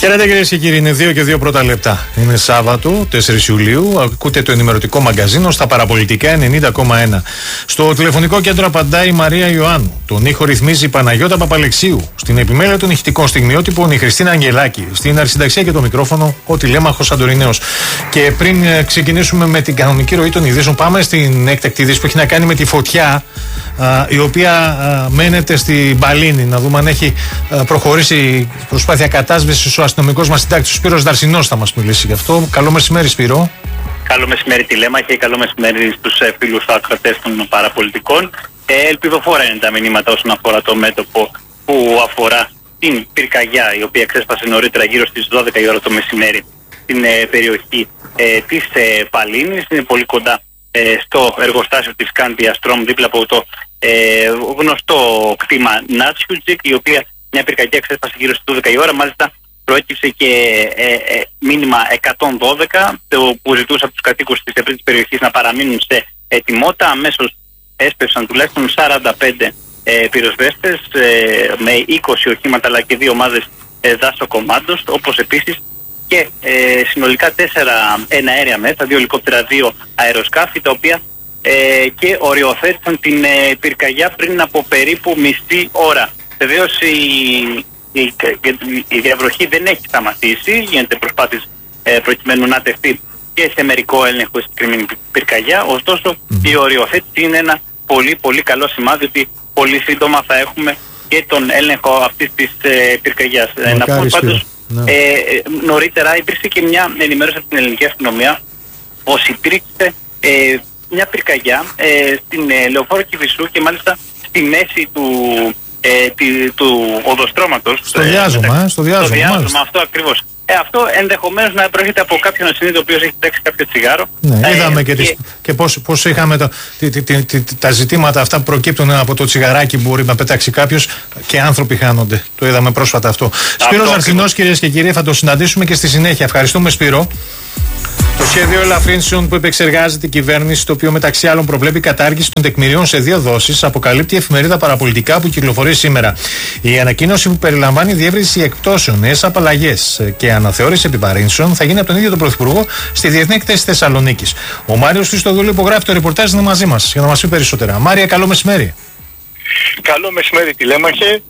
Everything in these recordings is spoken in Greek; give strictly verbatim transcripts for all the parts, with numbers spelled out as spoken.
Χαίρετε κυρίες και κύριοι, είναι δύο και δύο πρώτα λεπτά. Είναι Σάββατο, τέσσερις Ιουλίου. Ακούτε το ενημερωτικό μαγκαζίνο στα Παραπολιτικά ενενήντα κόμμα ένα. Στο τηλεφωνικό κέντρο απαντάει η Μαρία Ιωάννου. Τον ήχο ρυθμίζει η Παναγιώτα Παπαλεξίου. Στην επιμέλεια των ηχητικών στιγμιότυπων η Χριστίνα Αγγελάκη. Στην αρχισυνταξία και το μικρόφωνο ο τηλέμαχος Αντωρινέος. Και πριν ξεκινήσουμε με την κανονική ροή των ειδήσεων, πάμε στην έκτακτη είδηση που έχει να κάνει με τη φωτιά, η οποία μένεται στην Μπαλίνη. Να δούμε αν έχει προχωρήσει η προσπάθεια κατάσβεσης. Ο αστυνομικός μας συντάκτης, ο Σπύρος Δαρσινός, θα μας μιλήσει γι' αυτό. Καλό μεσημέρι, Σπύρο. Καλό μεσημέρι, τηλέμαχε, καλό μεσημέρι στους φίλους ακροατές των Παραπολιτικών. Ε, ελπιδοφόρα είναι τα μηνύματα όσον αφορά το μέτωπο που αφορά την πυρκαγιά, η οποία ξέσπασε νωρίτερα γύρω στις δώδεκα η ώρα το μεσημέρι στην ε, περιοχή ε, της ε, Παλίνης. Είναι πολύ κοντά ε, στο εργοστάσιο της Κάντι Αστρόμ, δίπλα από το ε, γνωστό κτήμα Νάτσιουτζικ, η οποία μια πυρκαγιά ξέσπασε γύρω στις δώδεκα η ώρα. Μάλιστα προέκυψε και ε, ε, μήνυμα εκατόν δώδεκα, το που ζητούσε από τους κατοίκους της ευρύτερης περιοχής να παραμείνουν σε ετοιμότητα. Αμέσως έσπευσαν τουλάχιστον σαράντα πέντε ε, πυροσβέστες ε, με είκοσι οχήματα αλλά και δύο ομάδες ε, δάσοκομάντος, όπως επίσης και ε, συνολικά τέσσερα εναέρια μέσα, δύο ελικόπτερα, δύο αεροσκάφη, τα οποία ε, και οριοθέτησαν την ε, πυρκαγιά πριν από περίπου μισή ώρα. Βεβαίως η, η, η διαβροχή δεν έχει σταματήσει, γίνεται προσπάθειες ε, προκειμένου να τεθεί και σε μερικό έλεγχο η συγκεκριμένη πυρκαγιά. Ωστόσο mm. η οριοθέτηση είναι ένα πολύ πολύ καλό σημάδι ότι πολύ σύντομα θα έχουμε και τον έλεγχο αυτής της ε, πυρκαγιάς. Ε, να πούμε πάντως, ναι. ε, νωρίτερα υπήρξε και μια ενημέρωση από την ελληνική αστυνομία πως υπήρξε ε, μια πυρκαγιά ε, στην ε, Λεωφόρο Κηφισού και μάλιστα στη μέση του Ε, τη, του οδοστρώματος. Στο διάζωμα, ε, στο διάζωμα. Στο διάζωμα, αυτό ακριβώς. Ε, αυτό ενδεχομένως να προέρχεται από κάποιον ασυνείδητο ο οποίος έχει τάξει κάποιο τσιγάρο. Ναι, ε, είδαμε και, και, τις, και πώς, πώς είχαμε το, τη, τη, τη, τη, τα ζητήματα αυτά που προκύπτουν από το τσιγαράκι που μπορεί να πετάξει κάποιος και άνθρωποι χάνονται. Το είδαμε πρόσφατα αυτό. Σπύρος Δαρσινός, κυρίες και κύριοι, θα το συναντήσουμε και στη συνέχεια. Ευχαριστούμε, Σπύρο. Το σχέδιο ελαφρύνσεων που επεξεργάζεται η κυβέρνηση, το οποίο μεταξύ άλλων προβλέπει κατάργηση των τεκμηρίων σε δύο δόσεις, αποκαλύπτει η εφημερίδα Παραπολιτικά που κυκλοφορεί σήμερα. Η ανακοίνωση, που περιλαμβάνει διεύρυνση εκπτώσεων, νέες απαλλαγές και αναθεώρηση επιβαρύνσεων, θα γίνει από τον ίδιο τον Πρωθυπουργό στη Διεθνή Εκθέση Θεσσαλονίκης. Ο Μάριος Χριστοδούλου υπογράφει το ρεπορτάζ, είναι μαζί μας για να μας πει περισσότερα. Μάρια, καλό μεσημέρι. Καλό μεσημέρι, τηλέμαχε.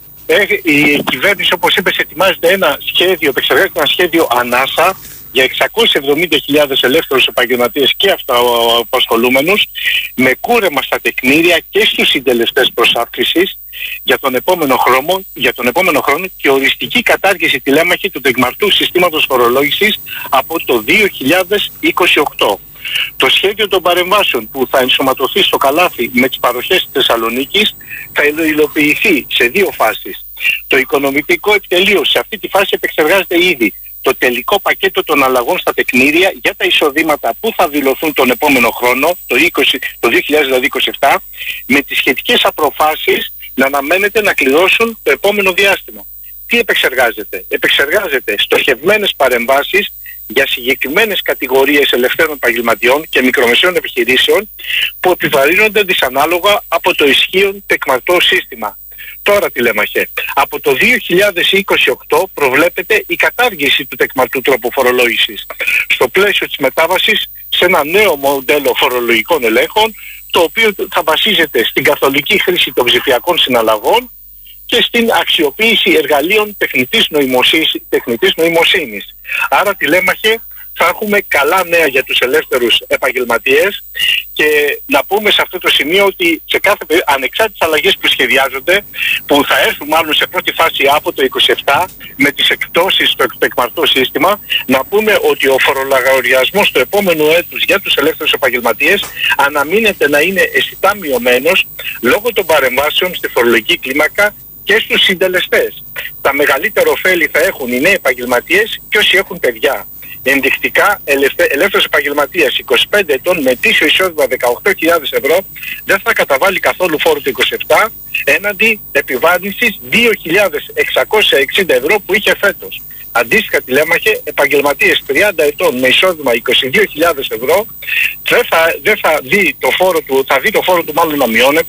Η κυβέρνηση, όπως είπες, ετοιμάζεται ένα σχέδιο, επεξεργάζεται ένα σχέδιο ανάσα για εξακόσιες εβδομήντα χιλιάδες ελεύθερους επαγγελματίες και αυτοαπασχολούμενους, με κούρεμα στα τεκμήρια και στους συντελεστές προσάυξησης για τον επόμενο χρόνο, για τον επόμενο χρόνο και οριστική κατάργηση, τηλέμαχη, του τεκμαρτού συστήματος φορολόγησης από το δύο χιλιάδες είκοσι οκτώ. Το σχέδιο των παρεμβάσεων που θα ενσωματωθεί στο καλάθι με τις παροχές της Θεσσαλονίκης θα υλοποιηθεί σε δύο φάσεις. Το οικονομικό επιτελείο σε αυτή τη φάση επεξεργάζεται ήδη το τελικό πακέτο των αλλαγών στα τεκμήρια για τα εισοδήματα που θα δηλωθούν τον επόμενο χρόνο, το, είκοσι, το δύο χιλιάδες είκοσι επτά, με τις σχετικές απροφάσεις να αναμένεται να κληρώσουν το επόμενο διάστημα. Τι επεξεργάζεται? Επεξεργάζεται στοχευμένες παρεμβάσεις για συγκεκριμένες κατηγορίες ελευθέρων επαγγελματιών και μικρομεσαίων επιχειρήσεων που επιβαρύνονται δυσανάλογα από το ισχύον τεκμαρτό σύστημα. Τώρα, τηλέμαχε, από το δύο χιλιάδες είκοσι οκτώ προβλέπεται η κατάργηση του τεκμαρτού τρόπου φορολόγησης στο πλαίσιο της μετάβασης σε ένα νέο μοντέλο φορολογικών ελέγχων, το οποίο θα βασίζεται στην καθολική χρήση των ψηφιακών συναλλαγών και στην αξιοποίηση εργαλείων τεχνητής νοημοσύνης. Τεχνητής νοημοσύνης. Άρα, τηλέμαχε, θα έχουμε καλά νέα για τους ελεύθερους επαγγελματίες και να πούμε σε αυτό το σημείο ότι σε κάθε ανεξάρτητες αλλαγές που σχεδιάζονται, που θα έρθουν μάλλον σε πρώτη φάση από το είκοσι επτά με τις εκπτώσεις στο τεκμαρτό σύστημα, να πούμε ότι ο φορολογαριασμός στο επόμενο έτους για τους ελεύθερους επαγγελματίες αναμείνεται να είναι αισθητά μειωμένος λόγω των παρεμβάσεων στη φορολογική κλίμακα και στους συντελεστές. Τα μεγαλύτερα ωφέλη θα έχουν οι νέοι επαγγελματίες και όσοι έχουν παιδιά. Ενδεικτικά, ελεύθερος επαγγελματίας είκοσι πέντε ετών με ετήσιο εισόδημα δεκαοκτώ χιλιάδες ευρώ δεν θα καταβάλει καθόλου φόρο το είκοσι επτά, έναντι επιβάρυνσης δύο χιλιάδες εξακόσια εξήντα ευρώ που είχε φέτος. Αντίστοιχα, τηλέμαχε, επαγγελματίες τριάντα ετών με εισόδημα είκοσι δύο χιλιάδες ευρώ δεν θα, δεν θα, δει το φόρο του, θα δει το φόρο του μάλλον να μειώνεται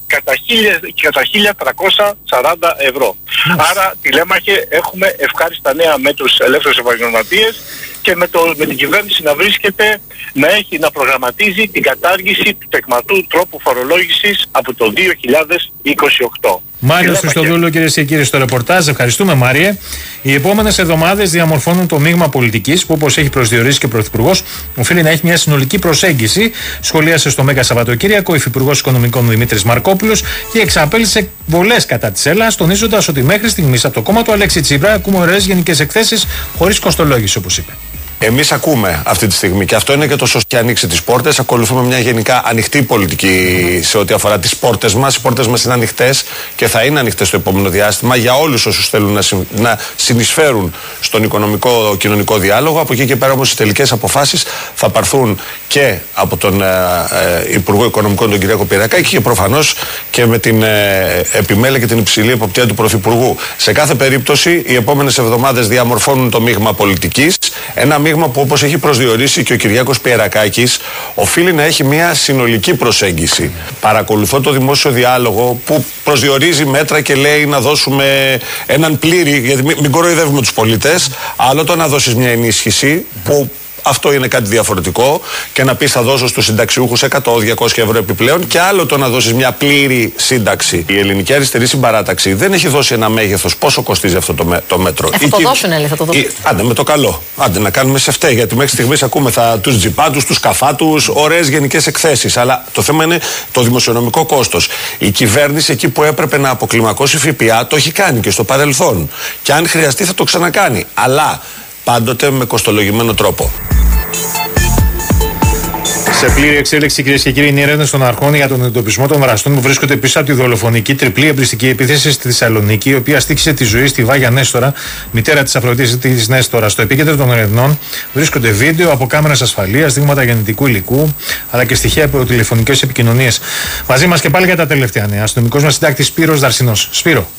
κατά, κατά χίλια τριακόσια σαράντα ευρώ. Mm. Άρα, τηλέμαχε, έχουμε ευχάριστα νέα με τους ελεύθερους επαγγελματίες και με, το, με την κυβέρνηση να βρίσκεται, να έχει, να προγραμματίζει την κατάργηση του τεκματού τρόπου φορολόγησης από το δύο χιλιάδες είκοσι οκτώ. Μάριος Χριστοδούλου, κυρίες και κύριοι, στο ρεπορτάζ. Ευχαριστούμε, Μάριε. Οι επόμενες εβδομάδες διαμορφώνουν το μείγμα πολιτικής που, όπως έχει προσδιορίσει και ο Πρωθυπουργός, οφείλει να έχει μια συνολική προσέγγιση. Σχολίασε στο Μέγα Σαββατοκύριακο ο Υφυπουργός Οικονομικών Δημήτρης Μαρκόπουλος και εξαπέλυσε βολές κατά της ΕΛΑ, τονίζοντας ότι μέχρι στιγμής από το κόμμα του Αλέξη Τσίπρα ακούμε ωραίες γενικές εκθέσεις χωρίς κοστολόγηση, όπως είπε. Εμείς ακούμε αυτή τη στιγμή και αυτό είναι και το σωστό και ανοίξει τις πόρτες. Ακολουθούμε μια γενικά ανοιχτή πολιτική σε ό,τι αφορά τις πόρτες μας. Οι πόρτες μας είναι ανοιχτές και θα είναι ανοιχτές στο επόμενο διάστημα για όλους όσους θέλουν να, συ, να συνεισφέρουν στον οικονομικό κοινωνικό διάλογο. Από εκεί και πέρα όμως οι τελικές αποφάσεις θα πάρθουν και από τον ε, ε, Υπουργό Οικονομικών, τον κ. Πυριακάκη, και προφανώς και με την ε, επιμέλεια και την υψηλή εποπτεία του Πρωθυπουργού. Σε κάθε περίπτωση, οι επόμενες εβδομάδες διαμορφώνουν το μείγμα πολιτικής. Ένα μείγμα που, όπως έχει προσδιορίσει και ο Κυριάκος Πιερακάκης, οφείλει να έχει μια συνολική προσέγγιση. Παρακολουθώ το δημόσιο διάλογο που προσδιορίζει μέτρα και λέει να δώσουμε έναν πλήρη, γιατί μην, μην κοροϊδεύουμε τους πολίτες, άλλο το να δώσεις μια ενίσχυση που αυτό είναι κάτι διαφορετικό και να πεις θα δώσω στους συνταξιούχους εκατό με διακόσια ευρώ επιπλέον, και άλλο το να δώσεις μια πλήρη σύνταξη. Η Ελληνική Αριστερή Συμπαράταξη δεν έχει δώσει ένα μέγεθος πόσο κοστίζει αυτό το, με, το μέτρο. Ε, θα το δώσουν, έλεγε, θα το δώσουν. Άντε με το καλό. Άντε να κάνουμε σε φταί, γιατί μέχρι στιγμής ακούμε θα, τους τζιπάτους, τους καφάτους, ωραίες γενικές εκθέσεις. Αλλά το θέμα είναι το δημοσιονομικό κόστος. Η κυβέρνηση εκεί που έπρεπε να αποκλιμακώσει ΦΠΑ το έχει κάνει και στο παρελθόν. Και αν χρειαστεί θα το ξανακάνει. Αλλά πάντοτε με κοστολογημένο τρόπο. Σε πλήρη εξέλιξη, κυρίες και κύριοι, είναι οι έρευνες των αρχών για τον εντοπισμό των δραστών που βρίσκονται πίσω από τη δολοφονική τριπλή εμπριστική επίθεση στη Θεσσαλονίκη, η οποία στοίχησε τη ζωή στη Βάγια Νέστορα, μητέρα της Αφροδίτης της Νέστορα. Στο επίκεντρο των ερευνών βρίσκονται βίντεο από κάμερες ασφαλείας, δείγματα γεννητικού υλικού, αλλά και στοιχεία από τηλεφωνικές επικοινωνίες. Μαζί μας και πάλι για τα τελευταία νέα, αστυνομικός μας συντάκτης Σπύρος Δαρσινός. Σπύρο.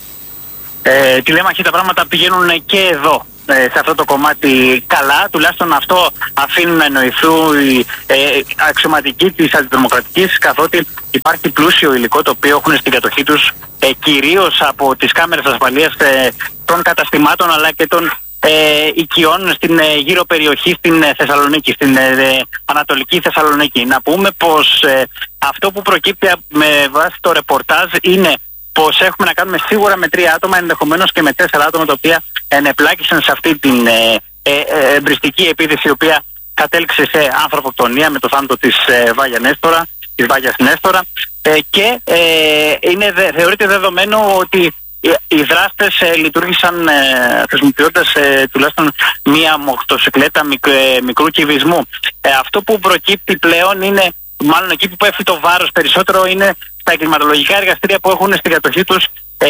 Ε, τηλέμαχοι, τα πράγματα πηγαίνουν και εδώ, σε αυτό το κομμάτι, καλά. Τουλάχιστον αυτό αφήνουν να εννοηθούν οι ε, αξιωματικοί της αντιδημοκρατικής, καθότι υπάρχει πλούσιο υλικό το οποίο έχουν στην κατοχή τους, ε, κυρίως από τις κάμερες ασφαλείας ε, των καταστημάτων αλλά και των ε, οικειών στην ε, γύρω περιοχή στην ε, Θεσσαλονίκη, στην ε, ε, Ανατολική Θεσσαλονίκη. Να πούμε πως ε, αυτό που προκύπτει με βάση το ρεπορτάζ είναι πως έχουμε να κάνουμε σίγουρα με τρία άτομα, ενδεχομένως και με τέσσερα άτομα, τα οποία ενεπλάκησαν σε αυτή την ε, ε, ε, εμπριστική επίθεση, η οποία κατέληξε σε ανθρωποκτονία με το θάνατο της ε, Βάγια Νέστορα, της Βάγιας Νέστορα, ε, και ε, είναι, δε, θεωρείται δεδομένο ότι οι δράστες ε, λειτουργήσαν ε, χρησιμοποιώντας ε, τουλάχιστον μία μοτοσυκλέτα μικ, ε, μικρού κυβισμού. Ε, αυτό που προκύπτει πλέον είναι, μάλλον εκεί που πέφτει το βάρος περισσότερο, είναι στα εγκληματολογικά εργαστήρια που έχουν στην κατοχή τους ε,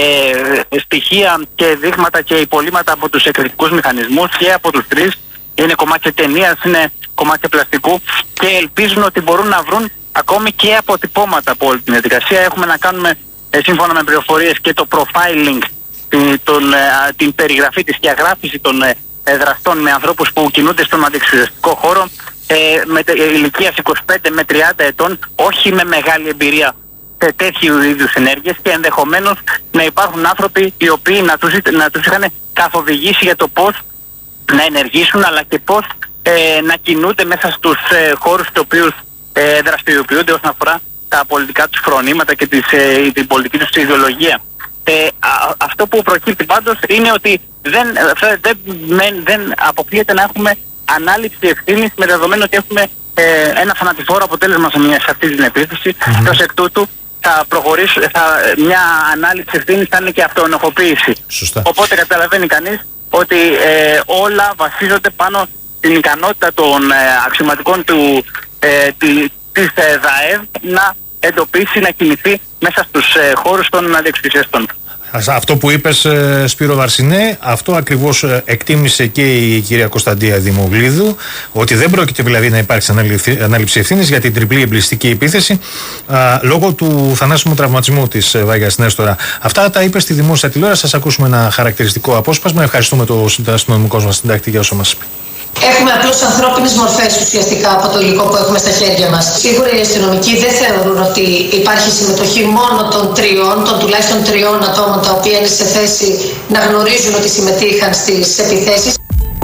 στοιχεία και δείγματα και υπολείμματα από τους εκρηκτικούς μηχανισμούς και από τους τρεις. Είναι κομμάτια ταινίας, είναι κομμάτια πλαστικού, και ελπίζουν ότι μπορούν να βρουν ακόμη και αποτυπώματα από όλη την διαδικασία. Έχουμε να κάνουμε, ε, σύμφωνα με πληροφορίες, και το profiling, την, τον, ε, την περιγραφή, τη σκιαγράφηση των ε, δραστών με ανθρώπους που κινούνται στον αντιεξουσιαστικό χώρο, ε, με ηλικίας είκοσι πέντε με τριάντα ετών, όχι με μεγάλη εμπειρία σε τέτοιου είδους ενέργειες, και ενδεχομένως να υπάρχουν άνθρωποι οι οποίοι να τους, να τους είχαν καθοδηγήσει για το πώς να ενεργήσουν, αλλά και πώς ε, να κινούνται μέσα στους ε, χώρους στους οποίους ε, δραστηριοποιούνται όσον αφορά τα πολιτικά τους φρονήματα και τις, ε, την πολιτική τους ιδεολογία. Ε, α, αυτό που προκύπτει πάντως είναι ότι δεν, δεν, δεν, δεν αποκλείεται να έχουμε ανάληψη ευθύνης, με δεδομένο ότι έχουμε ε, ένα θανατηφόρο αποτέλεσμα σε, μια, σε αυτή την επίθεση. Mm-hmm. Ως εκ τούτου θα προχωρήσουμε, θα, μια ανάληψη ευθύνης θα είναι και αυτοενοχοποίηση. Σωστά. Οπότε καταλαβαίνει κανείς ότι ε, όλα βασίζονται πάνω στην ικανότητα των ε, αξιωματικών του, ε, τη, της ε, ΔΑΕΒ να εντοπίσει, να κινηθεί μέσα στους ε, χώρους των αντιεξουσιαστών. Αυτό που είπες, Σπύρο Βαρσινέ, αυτό ακριβώς εκτίμησε και η κυρία Κωνσταντία Δημογλίδου, ότι δεν πρόκειται δηλαδή να υπάρξει ανάληψη ευθύνης για την τριπλή εμπληστική επίθεση α, λόγω του θανάσιμου τραυματισμού της Βάγιας Νέστορα. Αυτά τα είπε στη δημόσια τηλεόραση. Σας ακούσουμε ένα χαρακτηριστικό απόσπασμα. Ευχαριστούμε τον αστυνομικό μας συντάκτη για όσο μας είπε. Έχουμε απλώς ανθρώπινες μορφές ουσιαστικά από το υλικό που έχουμε στα χέρια μας. Σίγουρα οι αστυνομικοί δεν θεωρούν ότι υπάρχει συμμετοχή μόνο των τριών, των τουλάχιστον τριών ατόμων τα οποία είναι σε θέση να γνωρίζουν ότι συμμετείχαν στις επιθέσεις.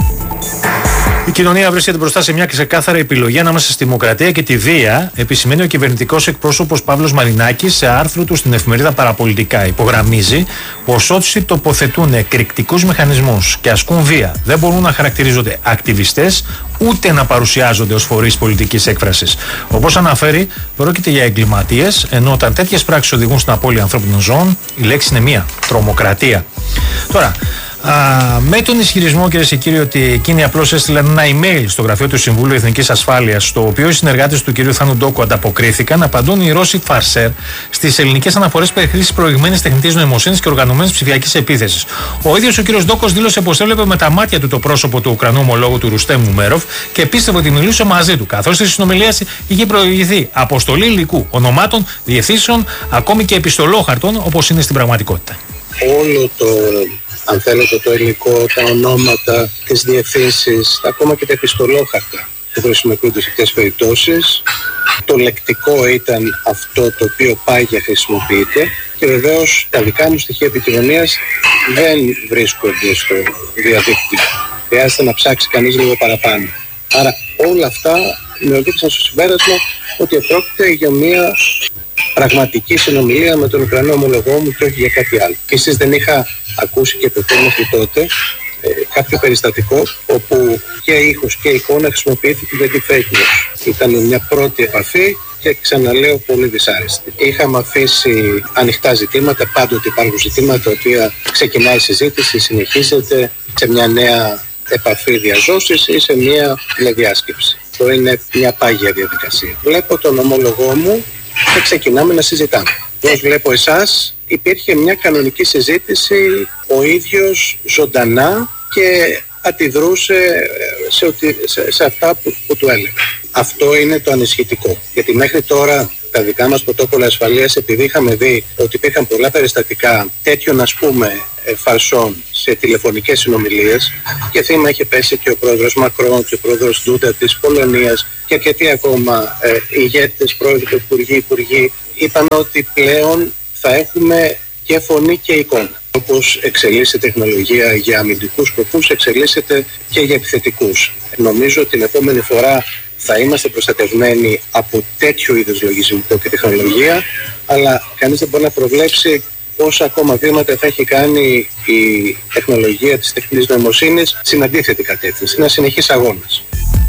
Η κοινωνία βρίσκεται μπροστά σε μια ξεκάθαρη επιλογή ανάμεσα στη δημοκρατία και τη βία, επισημαίνει ο κυβερνητικός εκπρόσωπος Παύλος Μαρινάκης σε άρθρο του στην εφημερίδα Παραπολιτικά. Υπογραμμίζει πως όσοι τοποθετούν εκρηκτικούς μηχανισμούς και ασκούν βία δεν μπορούν να χαρακτηρίζονται ακτιβιστές ούτε να παρουσιάζονται ως φορείς πολιτικής έκφρασης. Όπως αναφέρει, πρόκειται για εγκληματίες, ενώ όταν τέτοιες πράξεις οδηγούν στην απώλεια ανθρώπινων ζώων, η λέξη είναι μία: τρομοκρατία. Τώρα, Α, με τον ισχυρισμό, κυρίες και κύριοι, ότι εκείνοι απλώς έστειλαν ένα email στο γραφείο του Συμβούλου Εθνικής Ασφάλειας, στο οποίο οι συνεργάτες του κυρίου Θάνου Ντόκου ανταποκρίθηκαν, απαντούν οι Ρώσοι Φαρσέρ στις ελληνικές αναφορές περί χρήσης προηγμένης τεχνητής νοημοσύνης και οργανωμένης ψηφιακής επίθεσης. Ο ίδιος ο κύριος Ντόκος δήλωσε πως έβλεπε με τα μάτια του το πρόσωπο του Ουκρανού ομολόγου του Ρουστέμ Ουμέροφ και πίστευε ότι μιλούσε μαζί του, καθώς στη συνομιλία είχε προηγηθεί αποστολή υλικού, ονομάτων, διευθύνσεων, ακόμη και επιστολόχαρτων, όπως είναι στην πραγματικότητα. Όλο το, αν θέλετε, το υλικό, τα ονόματα, τις διευθύνσεις, ακόμα και τα επιστολόχαρτα που χρησιμοποιούνται σε αυτές τις περιπτώσεις. Το λεκτικό ήταν αυτό το οποίο πάγια χρησιμοποιείται και βεβαίως τα δικά μου στοιχεία επικοινωνίας δεν βρίσκονται στο διαδίκτυο. Χρειάζεται να ψάξει κανείς λίγο παραπάνω. Άρα όλα αυτά με οδήγησαν στο συμπέρασμα ότι πρόκειται για μια πραγματική συνομιλία με τον Ουκρανό ομολογό μου και όχι για κάτι άλλο. Και εσείς δεν είχα ακούσει και ποτέ μέχρι τότε ε, κάποιο περιστατικό όπου και ήχος και εικόνα χρησιμοποιήθηκε για τη fake news. Ήταν μια πρώτη επαφή και ξαναλέω πολύ δυσάρεστη. Είχαμε αφήσει ανοιχτά ζητήματα, πάντοτε υπάρχουν ζητήματα τα οποία ξεκινάει η συζήτηση, συνεχίζεται σε μια νέα επαφή διαζώσης ή σε μια τηλεδιάσκεψη. Αυτό είναι μια πάγια διαδικασία. Βλέπω τον ομολογό μου και ξεκινάμε να συζητάμε. Πώς βλέπω εσάς, υπήρχε μια κανονική συζήτηση, ο ίδιος ζωντανά και αντιδρούσε σε, οτι, σε, σε αυτά που, που του έλεγα. Αυτό είναι το ανησυχητικό. Γιατί μέχρι τώρα τα δικά μας πρωτόκολλα ασφαλείας, επειδή είχαμε δει ότι υπήρχαν πολλά περιστατικά τέτοιων, ας πούμε, φαρσών σε τηλεφωνικές συνομιλίες και θύμα είχε πέσει και ο πρόεδρος Μακρόν και ο πρόεδρος Ντούντα της Πολωνίας και αρκετοί ακόμα ε, ηγέτες, πρόεδροι, υπουργοί, υπουργοί, είπαν ότι πλέον θα έχουμε και φωνή και εικόνα. Όπως εξελίσσεται η τεχνολογία για αμυντικούς σκοπούς, εξελίσσεται και για επιθετικούς. Νομίζω ότι την επόμενη φορά θα είμαστε προστατευμένοι από τέτοιου είδους λογισμικό και τεχνολογία, αλλά κανείς δεν μπορεί να προβλέψει πόσα ακόμα βήματα θα έχει κάνει η τεχνολογία της τεχνητής νοημοσύνης στην αντίθετη κατεύθυνση. Είναι ένα συνεχής αγώνας.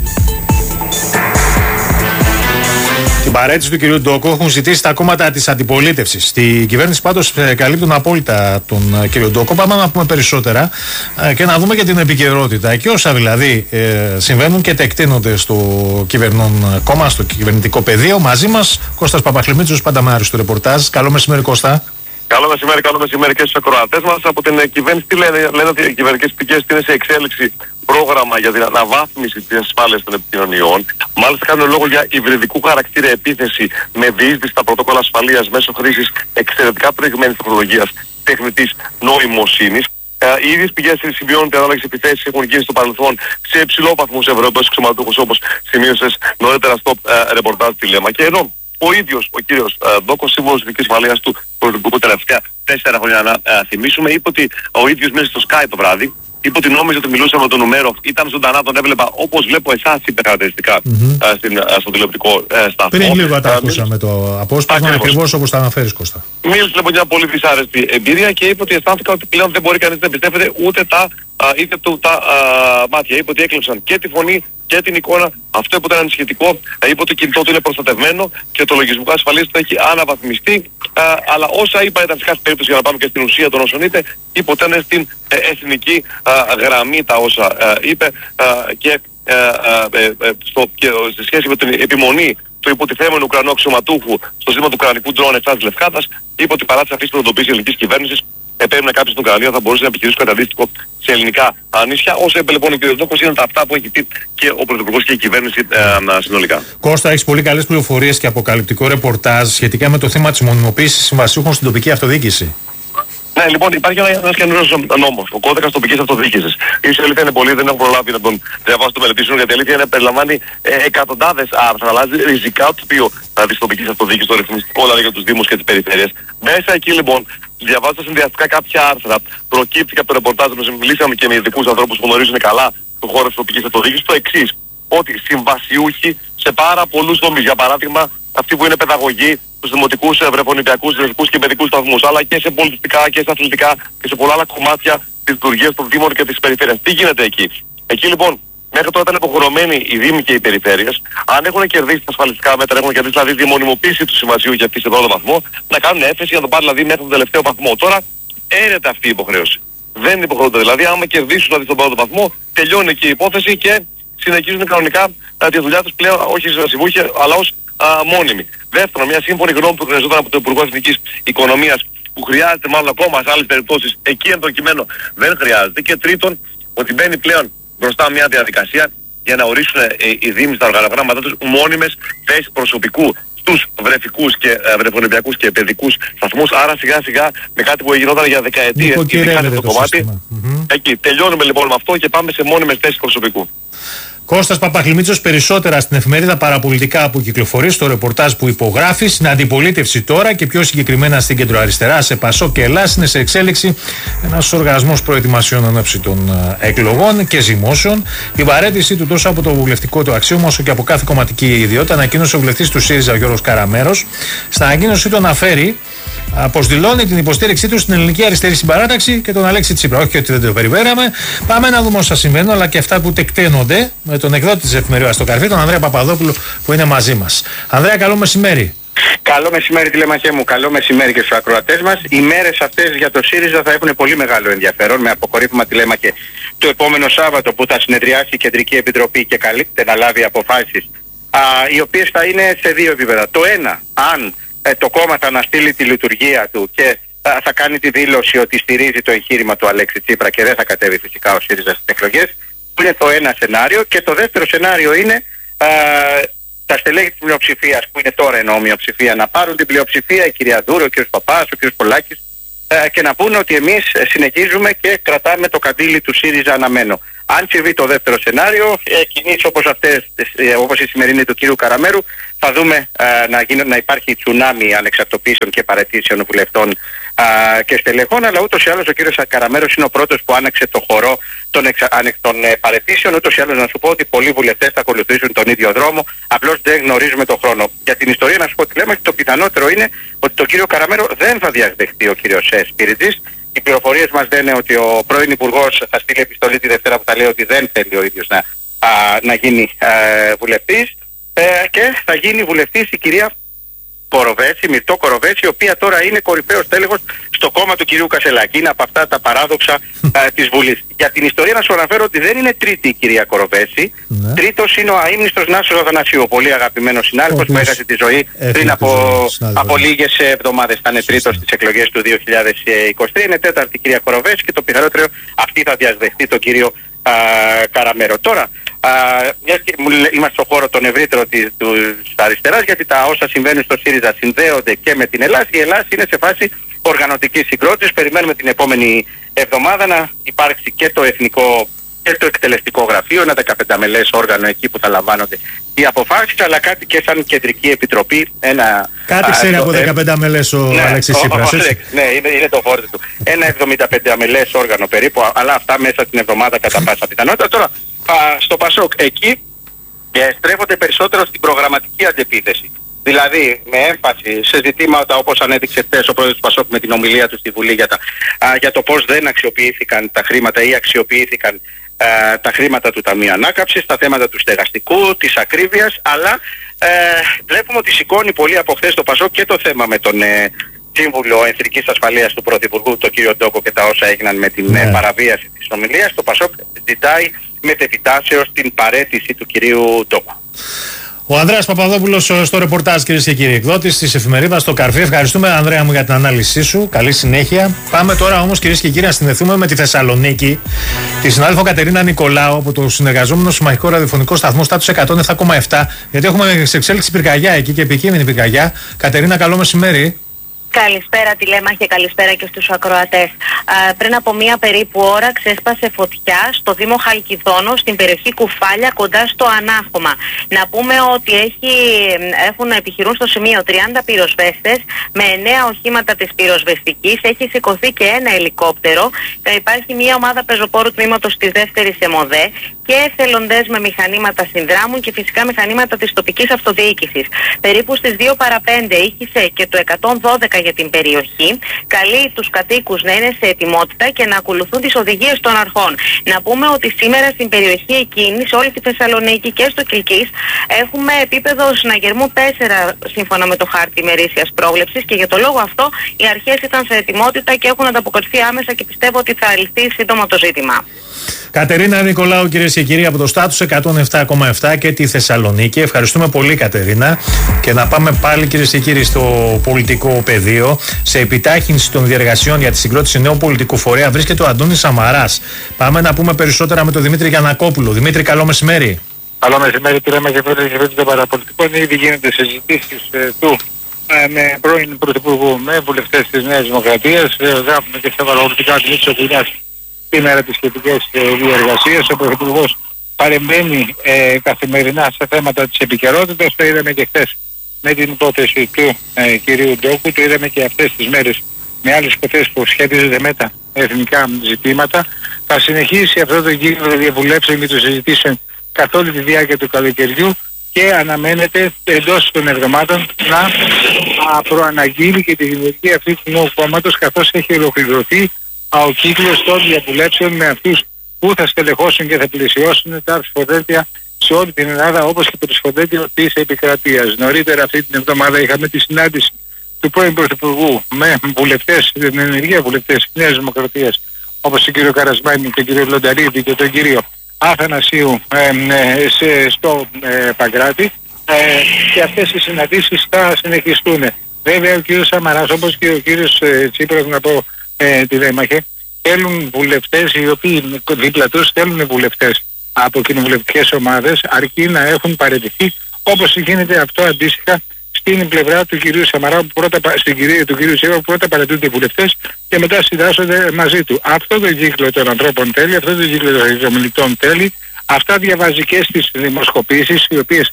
Την παρέτηση του κυρίου Ντόκου έχουν ζητήσει τα κόμματα της αντιπολίτευσης. Στη κυβέρνηση πάντως καλύπτουν απόλυτα τον κύριο Ντόκο. Πάμε να πούμε περισσότερα και να δούμε και την επικαιρότητα. Και όσα δηλαδή ε, συμβαίνουν και τεκτείνονται στο κυβερνών κόμμα, στο κυβερνητικό πεδίο. Μαζί μας Κώστας Παπαχλημίτσος, πάντα με άριστο ρεπορτάζ. Καλό μεσημέρι, Κώστα. Καλό μεσημέρι, καλό μεσημέρι και στους ακροατές μας. Από την κυβέρνηση τι λένε, λένε ότι οι κυβερνητικές πηγές είναι σε εξέλιξη πρόγραμμα για την αναβάθμιση της ασφάλειας των επικοινωνιών. Μάλιστα κάνουν λόγο για υβριδικού χαρακτήρα επίθεση με διείσδυση στα πρωτόκολλα ασφαλείας μέσω χρήσης εξαιρετικά προηγμένης τεχνολογίας τεχνητής νοημοσύνης. Ε, οι ίδιες πηγές σημειώνουν ότι ανάλογες επιθέσεις έχουν γίνει στο παρελθόν σε υψηλόβαθμους Ευρωπαίους αξιωματούχους, όπως σημείωσες νωρίτερα στο ε, ρεπορτάζ Τηλέμα. Και ενώ ο ίδιος ο κύριος ε, Ντόκος, σύμβουλος εθνικής ασφαλείας του Πρωθυπουργού τα τελευταία τέσσερα χρόνια να ε, θυμίσουμε, είπε ότι ο ίδιος μέσα στο Skype το βράδυ, είπε ότι νόμιζε ότι μιλούσε με τον Ουμέροφ, ήταν ζωντανά, τον έβλεπα όπως βλέπω εσάς, είπε χαρακτηριστικά mm-hmm. ε, στην, ε, στο τηλεοπτικό ε, σταθμό. Πριν λίγο τα ακούσαμε το απόσπασμα, ακριβώς όπως τα αναφέρεις, Κώστα. Μίλησε λοιπόν μια πολύ δυσάρεστη εμπειρία και είπε ότι αισθάνθηκα ότι πλέον δεν μπορεί κανείς να εμπιστεύεται ούτε τα, α, είτε του, τα α, μάτια. Είπε ότι έκλεψαν και τη φωνή και την εικόνα. Αυτό που ήταν ανησυχητικό, είπε ότι το κινητό του είναι προστατευμένο και το λογισμικό ασφαλείας του έχει αναβαθμιστεί. Α, αλλά όσα είπα ήταν σε κάθε περίπτωση, για να πάμε και στην ουσία των όσων είπε, είπε ότι ήταν στην ε, εθνική α, γραμμή τα όσα α, είπε α, και, α, α, ε, στο, και σε σχέση με την επιμονή του υποτιθέμενου Ουκρανού αξιωματούχου στο ζήτημα του Ουκρανικού ντρόν εκτός της Λευκάδας, είπε ότι παρά τις αφήσεις πρωτοβουλίας της ελληνικής κυβέρνησης, επέμεινε κάποιος στην Ουκρανία θα μπορούσε να επιχειρήσει κάτι αντίστοιχο σε ελληνικά νησιά. Όσο είπε λοιπόν ο κ. Ντόκος, είναι τα αυτά που έχει πει και ο Πρωθυπουργός και η κυβέρνηση ε, συνολικά. Κώστα, έχεις πολύ καλές πληροφορίες και αποκαλυπτικό ρεπορτάζ σχετικά με το θέμα της μονιμοποίησης συμβασιούχων στην τοπική αυτοδιοίκηση. Ναι, λοιπόν, υπάρχει ένα καινούριο νόμο, ο κώδικα τοπική αυτοδιοίκηση. Ίσως η αλήθεια είναι πολύ, δεν έχω προλάβει να τον διαβάσω, το μελετήσουν, γιατί η αλήθεια είναι περιλαμβάνει ε, εκατοντάδε άρθρα, αλλάζει ριζικά το τοπίο δηλαδή, τη τοπική αυτοδιοίκηση, το ρυθμιστικό δηλαδή για του Δήμου και τι περιφέρειες. Μέσα εκεί λοιπόν, διαβάζοντα συνδυαστικά κάποια άρθρα, προκύπτει από το ρεπορτάζ μας, μιλήσαμε και με ειδικού ανθρώπου που γνωρίζουν καλά το χώρο τη τοπική αυτοδιοίκηση, το εξή. Ότι συμβασιούχοι σε πάρα πολλού τομείς, για παράδειγμα, αυτοί που είναι παιδαγωγοί, τους δημοτικούς, βρεφονιπιακούς, δημοτικούς και παιδικούς σταθμούς, αλλά και σε πολιτιστικά και σε αθλητικά και σε πολλά άλλα κομμάτια της λειτουργίας των Δήμων και της περιφέρειας. Τι γίνεται εκεί? Εκεί λοιπόν, μέχρι τώρα ήταν υποχρεωμένοι οι Δήμοι και οι περιφέρειες, αν έχουν κερδίσει τα ασφαλιστικά μέτρα, έχουν κερδίσει δηλαδή τη μονιμοποίηση του συμβασίου για αυτή σε πρώτο βαθμό, να κάνουν έφεση για να το πάρουν δηλαδή μέχρι τον τελευταίο βαθμό. Τώρα έρεται αυτή η υποχρέωση. Δεν υποχρεώνται δηλαδή, άμα κερδίσουν δηλαδή στον πρώτο βαθμό, τελειώνει και η υπόθεση και συνεχίζουν κανονικά α, τη δουλειά τους πλέον όχι ως συμβούχοι αλλά ως α, μόνιμοι. Δεύτερον, μια σύμφωνη γνώμη που χρειαζόταν από το Υπουργό Εθνικής Οικονομίας που χρειάζεται μάλλον ακόμα σε άλλες περιπτώσεις, εκεί εν προκειμένου δεν χρειάζεται. Και τρίτον, ότι μπαίνει πλέον μπροστά μια διαδικασία για να ορίσουν ε, οι Δήμοι στα οργανογράμματά τους μόνιμες θέσεις προσωπικού στους βρεφικούς και ε, βρεφονιπιακούς και παιδικούς σταθμούς. Άρα σιγά σιγά με κάτι που γινόταν για δεκαετίες ειδικά σε το κομμάτι. Mm-hmm. Εκεί τελειώνουμε λοιπόν με αυτό και πάμε σε μόνιμες θέσεις προσωπικού. Κώστας Παπαχλημίτσος, περισσότερα στην εφημερίδα Παραπολιτικά που κυκλοφορεί, στο ρεπορτάζ που υπογράφει. Στην αντιπολίτευση τώρα και πιο συγκεκριμένα στην κεντροαριστερά, σε Πασόκ και Ελλάς, είναι σε εξέλιξη ένας οργανισμός προετοιμασιών εν ώψη των εκλογών και ζυμώσεων. Την παραίτησή του τόσο από το βουλευτικό του αξίωμα όσο και από κάθε κομματική ιδιότητα ανακοίνωσε ο βουλευτής του ΣΥΡΙΖΑ Γιώργος Καραμέρος. Στην ανακοίνωσή του αναφέρει πως δηλώνει την υποστήριξή του στην ελληνική αριστερή συμπαράταξη και τον Αλέξη Τσίπρα. Όχι ότι δεν το περιμέναμε. Πάμε να δούμε όσα συμβαίνουν, αλλά και αυτά που τεκταίνονται με τον εκδότη της εφημερίδας στο Καρφί, τον Ανδρέα Παπαδόπουλο, που είναι μαζί μας. Ανδρέα, καλό μεσημέρι. Καλό μεσημέρι, τηλεμαχέ μου. Καλό μεσημέρι και στους ακροατές μας. Οι μέρες αυτές για το ΣΥΡΙΖΑ θα έχουν πολύ μεγάλο ενδιαφέρον, με αποκορύφωμα τηλέμαχε το επόμενο Σάββατο που θα συνεδριάσει η Κεντρική Επιτροπή και καλείται να λάβει αποφάσεις, α, οι οποίες θα είναι σε δύο επίπεδα. Το ένα, αν ε, το κόμμα θα αναστείλει τη λειτουργία του και α, θα κάνει τη δήλωση ότι στηρίζει το εγχείρημα του Αλέξη Τσίπρα και δεν θα κατέβει φυσικά ο ΣΥΡΙΖΑ στις εκλογές, που είναι το ένα σενάριο. Και το δεύτερο σενάριο είναι α, τα στελέχη της μειοψηφίας, που είναι τώρα εννοώ μειοψηφία, να πάρουν την πλειοψηφία, η κυρία Δούρο, ο κ. Παπάς, ο κ. Πολάκης, ε, και να πούνε ότι εμείς συνεχίζουμε και κρατάμε το καντήλι του ΣΥΡΙΖΑ αναμένο. Αν συμβεί το δεύτερο σενάριο, ε, κινήσεις όπως αυτές, ε, όπως η σημερινή του κ. Καραμέρου, θα δούμε ε, να, γίνει, να υπάρχει τσουνάμι ανεξαρτοποιήσεων και παραιτήσεων βουλευτών ε, και στελεχών, αλλά ούτως ή άλλως ο κ. Καραμέρος είναι ο πρώτος που άνοιξε το χορό των, εξα, των ε, παραιτήσεων. Ούτως ή άλλως να σου πω ότι πολλοί βουλευτές θα ακολουθήσουν τον ίδιο δρόμο, απλώς δεν γνωρίζουμε τον χρόνο. Για την ιστορία να σου πω ότι λέμε ότι το πιθανότερο είναι ότι τον κ. Καραμέρο δεν θα διαδεχτεί ο κ. Σπυριτζής. Οι πληροφορίες μας λένε ότι ο πρώην Υπουργός θα στείλει επιστολή τη Δευτέρα που θα λέει ότι δεν θέλει ο ίδιος να, α, να γίνει α, βουλευτής, ε, και θα γίνει βουλευτής η κυρία Κοροβέση, Μυρτώ Κοροβέση, η οποία τώρα είναι κορυφαίος τέλεχος στο κόμμα του κυρίου Κασελάκη. Είναι από αυτά τα παράδοξα α, της Βουλής. Για την ιστορία να σου αναφέρω ότι δεν είναι τρίτη η κυρία Κοροβέση. Ναι. Τρίτος είναι ο αείμνηστος Νάσος Αθανασίου, πολύ αγαπημένος συνάδελφος που έχασε τη ζωή πριν από, από λίγες εβδομάδες. Θα είναι τρίτος στις εκλογές του δύο χιλιάδες είκοσι τρία. Είναι τέταρτη η κυρία Κοροβέση και το πιθανότερο αυτή θα διασδεχτεί τον κύριο α, Καραμέρο. Τώρα, Uh, είμαστε στο χώρο τον ευρύτερο της, της αριστεράς, γιατί τα όσα συμβαίνουν στο ΣΥΡΙΖΑ συνδέονται και με την Ελλάδα. Η Ελλάδα είναι σε φάση οργανωτικής συγκρότησης. Περιμένουμε την επόμενη εβδομάδα να υπάρξει και το εθνικό και το εκτελεστικό γραφείο, ένα δεκαπενταμελές όργανο εκεί που θα λαμβάνονται οι αποφάσεις, αλλά κάτι και σαν κεντρική επιτροπή. Ένα, κάτι ξέρει από δεκαπενταμελές ο ναι, Αλέξης Τσίπρας. Ναι, είναι, είναι το φόρτο του. Ένα εβδομηνταπενταμελές όργανο περίπου, αλλά αυτά μέσα στην εβδομάδα κατά πάσα πιθανότητα. Τώρα, στο Πασόκ εκεί ε, στρέφονται περισσότερο στην προγραμματική αντεπίθεση. Δηλαδή με έμφαση σε ζητήματα όπως ανέδειξε χθες ο πρόεδρος του Πασόκ με την ομιλία του στη Βουλή για, τα, α, για το πώς δεν αξιοποιήθηκαν τα χρήματα ή αξιοποιήθηκαν α, τα χρήματα του Ταμείου Ανάκαμψης, τα θέματα του στεγαστικού, της ακρίβειας, αλλά ε, βλέπουμε ότι σηκώνει πολύ από χθες το Πασόκ και το θέμα με τον ε, Σύμβουλο Εθνικής Ασφαλείας του Πρωθυπουργού, τον κύριο Ντόκο, και τα όσα έγιναν με την ναι. παραβίαση της ομιλίας. Το Πασόκ ζητάει μετεπιτάσεως την παραίτηση του κυρίου Ντόκου. Ο Ανδρέας Παπαδόπουλος στο ρεπορτάζ, κυρίες και κύριοι, εκδότης της εφημερίδας στο Καρφί. Ευχαριστούμε, Ανδρέα μου, για την ανάλυση σου. Καλή συνέχεια. Πάμε τώρα όμως, κυρίες και κύριοι, να συνδεθούμε με τη Θεσσαλονίκη. Τη συνάδελφο Κατερίνα Νικολάου από το συνεργαζόμενο συμμαχικό ραδιοφωνικό σταθμό Στάτους εκατόν επτά κόμμα επτά. Γιατί έχουμε σε εξέλιξη πυρκαγιά εκεί και επικείμενη πυρκαγιά. Κατερίνα, καλό μεσημέρι. Καλησπέρα τηλέμαχε, καλησπέρα και στους ακροατές. Α, πριν από μία περίπου ώρα ξέσπασε φωτιά στο Δήμο Χαλκιδόνο, στην περιοχή Κουφάλια, κοντά στο Ανάχωμα. Να πούμε ότι έχει, έχουν επιχειρούν στο σημείο τριάντα πυροσβέστες με εννέα οχήματα της πυροσβεστικής. Έχει σηκωθεί και ένα ελικόπτερο. Υπάρχει μία ομάδα πεζοπόρου τμήματος της δεύτερης ΕΜΟΔΕ και εθελοντές με μηχανήματα συνδράμων και φυσικά μηχανήματα της τοπικής αυτοδιοίκησης. Περίπου στις δύο παρά πέντε ήχησε και το εκατόν δώδεκα για την περιοχή. Καλεί τους κατοίκους να είναι σε ετοιμότητα και να ακολουθούν τις οδηγίες των αρχών. Να πούμε ότι σήμερα στην περιοχή εκείνη, σε όλη τη Θεσσαλονίκη και στο Κιλκής, έχουμε επίπεδο συναγερμού τέσσερα σύμφωνα με το χάρτη ημερήσιας πρόβλεψης και για το λόγο αυτό οι αρχές ήταν σε ετοιμότητα και έχουν ανταποκριθεί άμεσα και πιστεύω ότι θα λυθεί σύντομα το ζήτημα. Κατερίνα Νικολάου, κυρίες και κύριοι, από το Στάτους εκατόν επτά κόμμα επτά και τη Θεσσαλονίκη. Ευχαριστούμε πολύ, Κατερίνα. Και να πάμε πάλι, κυρίες και κύριοι, στο πολιτικό πεδίο. Σε επιτάχυνση των διεργασιών για τη συγκρότηση νέου πολιτικού φορέα βρίσκεται ο Αντώνης Σαμαράς. Πάμε να πούμε περισσότερα με τον Δημήτρη Γιαννακόπουλο. Δημήτρη, καλό μεσημέρι. Καλό μεσημέρι, κύριε Μακεφέρη, των παραπολιτικών. Ήδη γίνονται συζητήσεις ε, του ε, με πρώην Πρωθυπουργού, με βουλευτές της Νέας Δημοκρατίας. Ε, γράφουμε και στα παραπολιτικά του Μήτσο Κουνιάς σήμερα τις σχετικές ε, διεργασίες. Ο Πρωθυπουργός παρεμβαίνει ε, καθημερινά σε θέματα της επικαιρότητας. Το είδαμε και χθες με την υπόθεση του ε, κυρίου Ντόκου. Το είδαμε και αυτές τις μέρες με άλλες υποθέσεις που σχετίζονται με τα εθνικά ζητήματα. Θα συνεχίσει αυτό το κύκλο διαβουλεύσεων και των συζητήσεων καθ' όλη τη διάρκεια του καλοκαιριού και αναμένεται εντός των εβδομάδων να προαναγγείλει και τη δημιουργία αυτού του νέου κόμματος, καθώς έχει ολοκληρωθεί ο κύκλος των διαβουλεύσεων με αυτούς που θα στελεχώσουν και θα πλησιώσουν τα ψηφοδέλτια σε όλη την Ελλάδα, όπως και το ψηφοδέλτιο της επικρατείας. Νωρίτερα αυτή την εβδομάδα είχαμε τη συνάντηση του πρώην Πρωθυπουργού με βουλευτές, την ενεργεία βουλευτές της Νέας Δημοκρατίας, όπως τον κύριο Καρασμάνη, τον κύριο Λονταρίδη και τον κύριο Αθανασίου ε, ε, σε, στο ε, Παγκράτη, ε, και αυτές οι συναντήσεις θα συνεχιστούν. Βέβαια ο κύριος Σαμαράς, όπως και ο κύριος ε, Τσίπρας, να πω ε, τη Δέμαχε, θέλουν βουλευτές οι οποίοι δίπλα τους θέλουν βουλευτές από κοινοβουλευτικές ομάδες, αρκεί να έχουν παραιτηθεί, όπως γίνεται αυτό αντίστοιχα στην πλευρά του κυρίου Σαμαρά, που πρώτα, στην κυρία του κυρίου Τσίπρα, που πρώτα παρατούνται οι βουλευτές και μετά συντάσσονται μαζί του. Αυτό το κύκλο των ανθρώπων θέλει, αυτό το κύκλο των ομιλητών θέλει. Αυτά διαβάζει και στις δημοσκοπήσεις, οι οποίες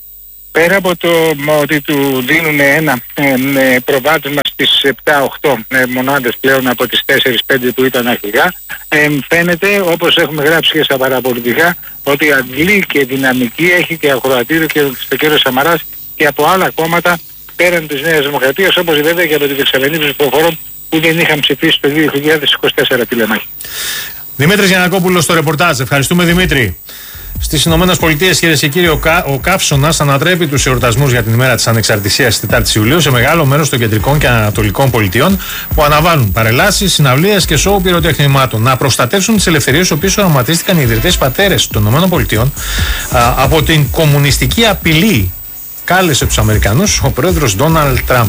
πέρα από το ότι του δίνουν ένα ε, προβάδισμα στις επτά οχτώ ε, μονάδες πλέον από τις τέσσερα πέντε που ήταν αρχικά, ε, φαίνεται, όπως έχουμε γράψει και στα παραπολιτικά, ότι αντλεί και δυναμική, έχει και ακροατήριο και στο κύριο Σαμαράς και από άλλα κόμματα πέραν της Νέας Δημοκρατίας, όπως βέβαια και από τη Δεξαμενή ψηφοφόρων που δεν είχαν ψηφίσει το δύο χιλιάδες είκοσι τέσσερα τηλεμάχη. Δημήτρης Γιαννακόπουλος στο ρεπορτάζ. Ευχαριστούμε, Δημήτρη. Στις Ηνωμένες Πολιτείες, κυρίες και κύριοι, ο, Κα, ο καύσωνας ανατρέπει τους εορτασμούς για την ημέρα της Ανεξαρτησίας της τετάρτης Ιουλίου σε μεγάλο μέρος των κεντρικών και ανατολικών πολιτιών, που αναβάλουν παρελάσεις, συναυλίες και σόου πυροτεχνημάτων. Να προστατεύσουν τις ελευθερίες, οι οποίες οραματίστηκαν οι ιδρυτές πατέρες των ΗΠΑ από την κομμουνιστική απειλή. Κάλεσε τους Αμερικανούς ο πρόεδρος Ντόναλντ Τραμπ.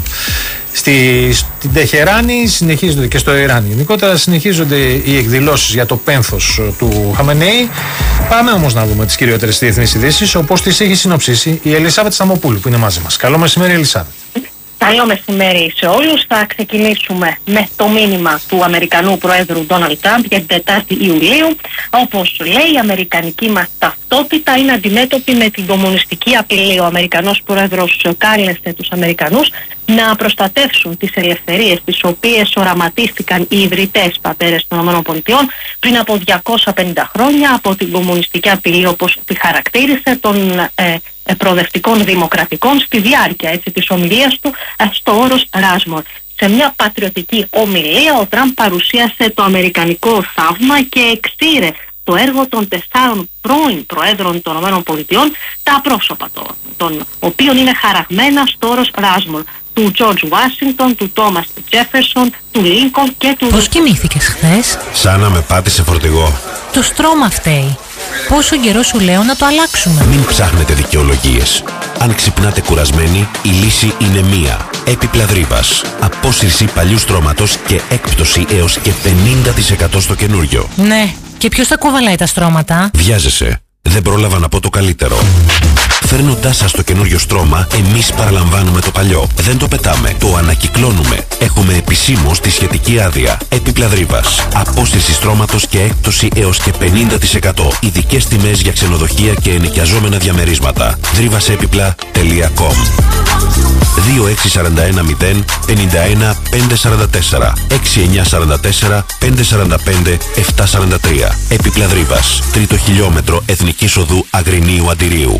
Στη, στην Τεχεράνη συνεχίζονται και στο Ιράν γενικότερα συνεχίζονται οι εκδηλώσεις για το πένθος του Χαμενέη. Πάμε όμως να δούμε τις κυριότερες διεθνείς ειδήσεις, όπως τις έχει συνοψίσει η Ελισάβετ Σταμοπούλου, που είναι μαζί μας. Καλό μεσημέρι, Ελισάβετ. Καλό μεσημέρι σε όλους. Θα ξεκινήσουμε με το μήνυμα του Αμερικανού Προέδρου Ντόναλντ Τραμπ για την τετάρτη Ιουλίου. Όπως λέει, η αμερικανική μας ταυτότητα είναι αντιμέτωπη με την κομμουνιστική απειλή. Ο Αμερικανός Πρόεδρος κάλεσε τους Αμερικανούς να προστατεύσουν τις ελευθερίες τις οποίες οραματίστηκαν οι ιδρυτές πατέρες των ΗΠΑ πριν από διακόσια πενήντα χρόνια από την κομμουνιστική απειλή, όπως τη χαρακτήρισε, των ε, προοδευτικών δημοκρατικών στη διάρκεια έτσι, της ομιλίας του στο όρος Ράσμορ. Σε μια πατριωτική ομιλία ο Τραμπ παρουσίασε το αμερικανικό θαύμα και εξήρε το έργο των τεσσάρων πρώην προέδρων των ΗΠΑ, τα πρόσωπα των οποίων είναι χαραγμένα στο όρος Ράσμορ, του Τζορτζ Ουάσιγκτον, του Τόμας Τζέφερσον, του Λίνκολν και του... Πώς κοιμήθηκες χθες? Σαν να με πάτησε φορτηγό. Το στρώμα φταίει. Πόσο καιρό σου λέω να το αλλάξουμε? Μην ψάχνετε δικαιολογίες. Αν ξυπνάτε κουρασμένοι, η λύση είναι μία. Έπιπλα Δρύπας. Απόσυρση παλιού στρώματος και έκπτωση έως και πενήντα τοις εκατό στο καινούριο. Ναι. Και ποιος θα κουβαλάει τα στρώματα? Βιάζεσαι. Δεν πρόλαβα να πω το καλύτερο. Φέρνοντάς σας το καινούριο στρώμα, εμείς παραλαμβάνουμε το παλιό. Δεν το πετάμε, το ανακυκλώνουμε. Έχουμε επισήμως τη σχετική άδεια. Έπιπλα Δρύβας. Απόσυρση στρώματος και έκπτωση έως και πενήντα τοις εκατό. Ειδικές τιμές για ξενοδοχεία και ενοικιαζόμενα διαμερίσματα. δρύβασέπιπλα τελεία κομ. δύο έξι τέσσερα ένα μηδέν πέντε ένα πέντε τέσσερα τέσσερα έξι εννιά τέσσερα τέσσερα πέντε τέσσερα πέντε επτά τέσσερα τρία. Έπιπλα Δρύβας. Τρίτο χιλιόμετρο Εθνικής Οδού Αγρινίου Αντιρίου.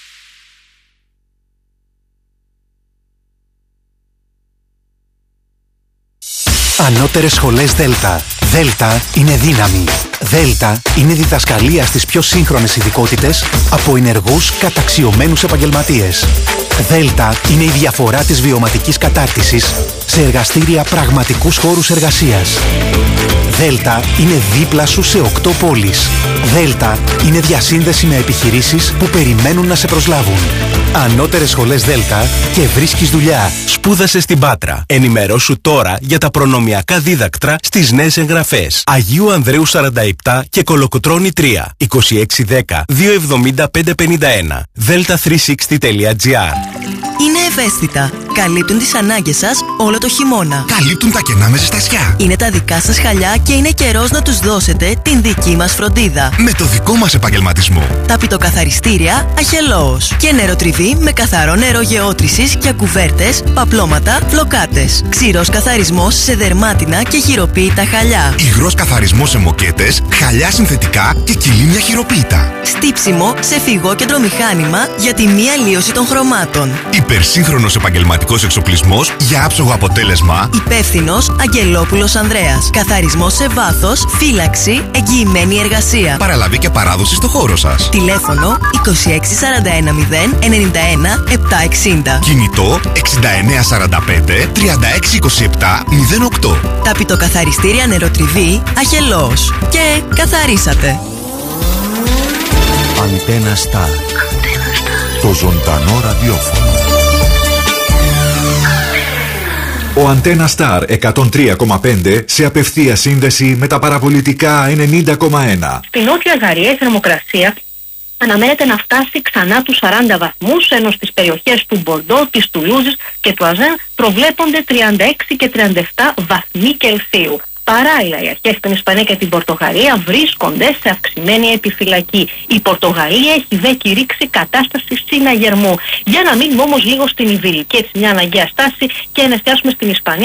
Ανώτερες σχολές Δέλτα. Δέλτα είναι δύναμη. Δέλτα είναι διδασκαλία στις πιο σύγχρονες ειδικότητες από ενεργούς καταξιωμένους επαγγελματίες. Δέλτα είναι η διαφορά της βιωματικής κατάρτισης σε εργαστήρια πραγματικούς χώρους εργασίας. Δέλτα είναι δίπλα σου σε οκτώ πόλεις. Δέλτα είναι διασύνδεση με επιχειρήσεις που περιμένουν να σε προσλάβουν. Ανώτερες σχολές Δέλτα και βρίσκεις δουλειά. Σπούδασε στην Πάτρα. Ενημερώσου τώρα για τα προνομιακά δίδακτρα στις νέες εγγραφές. Αγίου Ανδρέου σαράντα επτά και Κολοκοτρώνη τρία. είκοσι έξι δέκα δύο εβδομήντα πέντε πενήντα ένα. δέλτα τριακόσια εξήντα τελεία τζι άρ. Είναι ευαίσθητα. Καλύπτουν τις ανάγκες σας όλο το χειμώνα. Καλύπτουν τα κενά με ζεστασιά. Είναι τα δικά σας χαλιά και είναι καιρός να τους δώσετε την δική μας φροντίδα. Με το δικό μας επαγγελματισμό. Τα πιτοκαθαριστήρια Αχελώος. Και νεροτριβή με καθαρό νερό γεώτρησης για κουβέρτες, παπλώματα, φλοκάτες. Ξηρός καθαρισμός σε δερμάτινα και χειροποίητα χαλιά. Υγρός καθαρισμός σε μοκέτες, χαλιά συνθετικά και κυλίμια χειροποίητα. Στύψιμο σε φυγόκεντρο μηχάνημα για τη μη αλλίωση των χρωμάτων. Υπερσύγχρονος επαγγελματικός εξοπλισμός για άψογο αποτέλεσμα. Υπεύθυνος Αγγελόπουλος Ανδρέας. Καθαρισμός σε βάθος, φύλαξη, εγγυημένη εργασία. Παραλαβή και παράδοση στο χώρο σας. Τηλέφωνο είκοσι έξι σαράντα ένα μηδέν ενενήντα ένα επτακόσια εξήντα. Κινητό εξήντα εννέα σαράντα πέντε τριάντα έξι είκοσι επτά μηδέν οκτώ. Τα πιτοκαθαριστήρια Νεροτριβή Αχελώος. Και καθαρίσατε. Αντένα Σταρ. Το ζωντανό ραδιόφωνο. Ο Αντένα Σταρ εκατόν τρία κόμμα πέντε σε απευθεία σύνδεση με τα παραπολιτικά ενενήντα κόμμα ένα. Στη Νότια Γαλλία η θερμοκρασία αναμένεται να φτάσει ξανά τους σαράντα βαθμούς, ενώ στις περιοχές του Μπορντό, της Τουλούζης και του Αζέν προβλέπονται τριάντα έξι και τριάντα επτά βαθμοί Κελσίου. Παράλληλα, οι αρχές στην Ισπανία και την Πορτογαλία βρίσκονται σε αυξημένη επιφυλακή. Η Πορτογαλία έχει δε κηρύξει κατάσταση συναγερμού. Για να μείνουμε όμως λίγο στην Ιβηρική, έτσι μια αναγκαία στάση, και να εστιάσουμε στην Ισπανία.